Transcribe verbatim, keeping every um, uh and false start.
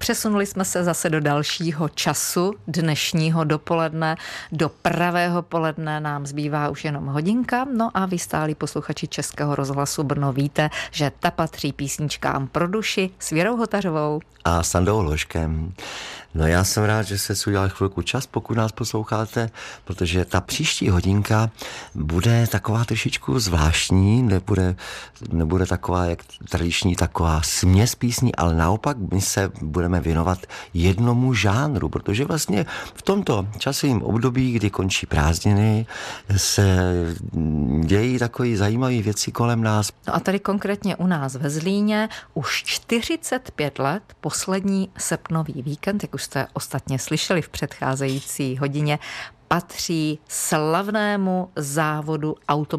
Přesunuli jsme se zase do dalšího času dnešního dopoledne. Do pravého poledne nám zbývá už jenom hodinka. No a vy stálí posluchači Českého rozhlasu Brno víte, že ta patří písničkám pro duši s Věrou Hotařovou a Sandou Ložkem. No já jsem rád, že jste si udělali chvilku čas, pokud nás posloucháte, protože ta příští hodinka bude taková trošičku zvláštní, nebude, nebude taková jak tradiční, taková směs písní, ale naopak my se budeme věnovat jednomu žánru, protože vlastně v tomto časovém období, kdy končí prázdniny, se dějí takové zajímavé věci kolem nás. No a tady konkrétně u nás ve Zlíně už čtyřicet pět let, poslední srpnový víkend, jak už jste ostatně slyšeli v předcházející hodině, patří slavnému závodu automobilového